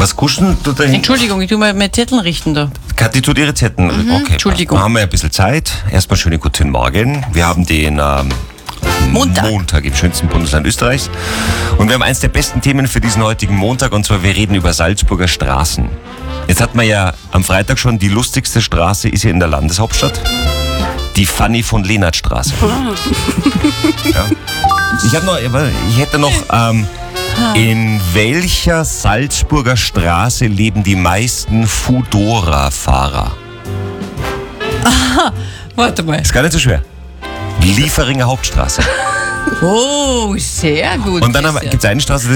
Was kuschen du da hin? Entschuldigung, ich tue mal meine Zettel richten da. Kathi tut ihre Zettel. Okay, Entschuldigung. Dann haben wir ein bisschen Zeit. Erstmal schönen guten Morgen. Wir haben den Montag im schönsten Bundesland Österreichs. Und wir haben eins der besten Themen für diesen heutigen Montag, und zwar wir reden über Salzburger Straßen. Jetzt hat man ja am Freitag schon, die lustigste Straße ist hier in der Landeshauptstadt. Die Fanny von Lehnert Straße. Ja. Ich hätte noch, in welcher Salzburger Straße leben die meisten Foodora-Fahrer? Warte mal. Ist gar nicht so schwer. Lieferinger Hauptstraße. Oh, sehr gut. Und dann gibt es eine Straße,